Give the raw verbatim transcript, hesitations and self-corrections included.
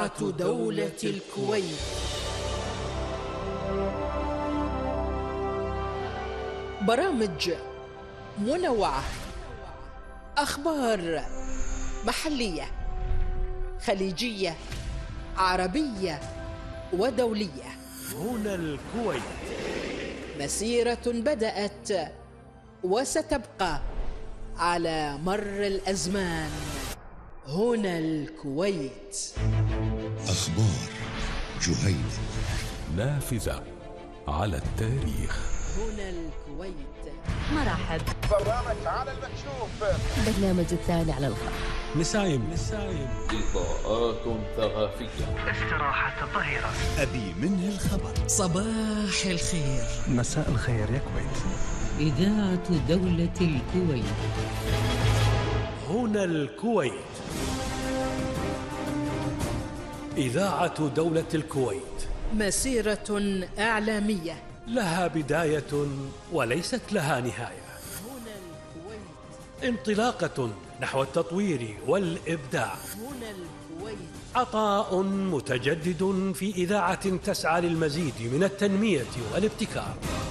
إذاعة دولة الكويت. برامج منوعة، أخبار محلية، خليجية، عربية ودولية. هنا الكويت، مسيرة بدأت وستبقى على مر الأزمان. هنا الكويت. أخبار جهينة، نافذة على التاريخ. هنا الكويت. مرحب. برنامج على المكشوف. برنامج الثاني على الخط. نسايم نسايم لقاءات ثقافية. استراحة الظهيرة. أبي منه الخبر. صباح الخير. مساء الخير يا كويت. إذاعة دولة الكويت. هنا الكويت. إذاعة دولة الكويت، مسيرة إعلامية لها بداية وليست لها نهاية. هنا الكويت. انطلاقة نحو التطوير والإبداع. هنا الكويت. عطاء متجدد في إذاعة تسعى للمزيد من التنمية والابتكار.